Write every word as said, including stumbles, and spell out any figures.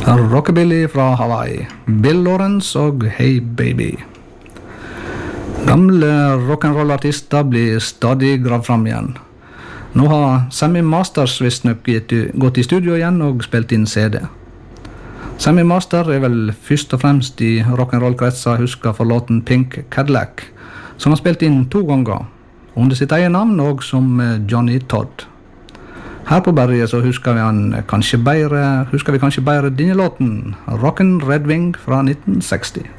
Rockabilly fra Hawaii, Bill Lawrence og Hey Baby. Gamle rock'n'roll-artister blir stadig gravd fram igjen. Nå har Sammy Masters visstnok gått i studio igjen og spilt inn C D. Sammy Master er vel først og fremst i rock'n'roll-kretser husker for låten Pink Cadillac, som han spilt inn to ganger, under sitt eget navn og som Johnny Todd. Her på berget så husker vi, han kanskje bedre, husker vi kanskje bedre denne låten, Rockin' Red Wing fra nitten seksti.